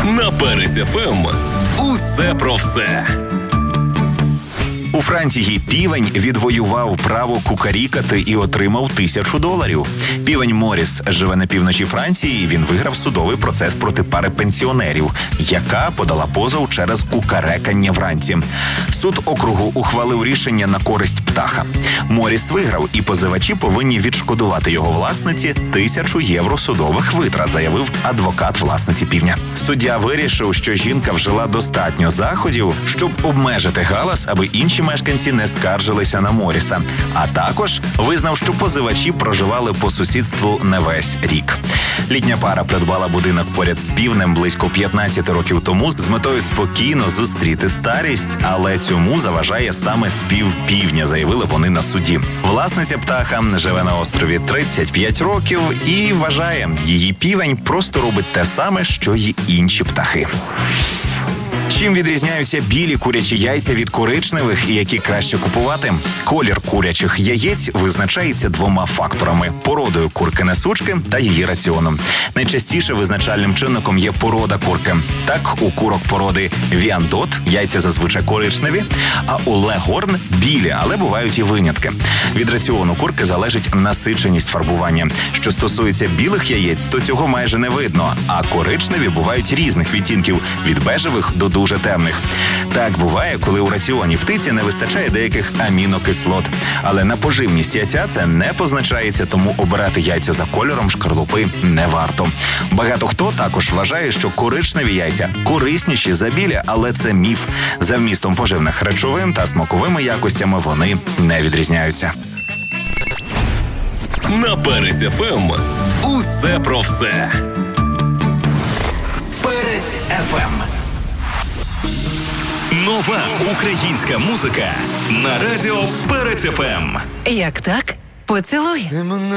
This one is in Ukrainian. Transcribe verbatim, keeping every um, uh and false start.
На Перець еф ем усе про все. У Франції півень відвоював право кукарікати і отримав тисячу доларів. Півень Моріс живе на півночі Франції, і він виграв судовий процес проти пари пенсіонерів, яка подала позов через кукарекання вранці. Суд округу ухвалив рішення на користь птаха. Моріс виграв, і позивачі повинні відшкодувати його власниці тисячу євро судових витрат, заявив адвокат власниці півня. Суддя вирішив, що жінка вжила достатньо заходів, щоб обмежити галас, аби інші мешканці не скаржилися на Моріса, а також визнав, що позивачі проживали по сусідству не весь рік. Літня пара придбала будинок поряд з півнем близько п'ятнадцять років тому з метою спокійно зустріти старість, але цьому заважає саме спів півня, заявили вони на суді. Власниця птаха живе на острові тридцять п'ять років і вважає, її півень просто робить те саме, що й інші птахи. Чим відрізняються білі курячі яйця від коричневих і які краще купувати? Колір курячих яєць визначається двома факторами – породою курки-несучки та її раціоном. Найчастіше визначальним чинником є порода курки. Так, у курок породи Віандот яйця зазвичай коричневі, а у Легорн – білі, але бувають і винятки. Від раціону курки залежить насиченість фарбування. Що стосується білих яєць, то цього майже не видно, а коричневі бувають різних відтінків – від бежевих до дуже темних. Так буває, коли у раціоні птиці не вистачає деяких амінокислот. Але на поживність яйця це не позначається, тому обирати яйця за кольором шкарлупи не варто. Багато хто також вважає, що коричневі яйця корисніші за білі, але це міф. За вмістом поживних речовин та смаковими якостями вони не відрізняються. На Перець еф ем усе про все. Перець еф ем. Нова українська музика на радіо Перець еф ем. Як так? Поцілуй.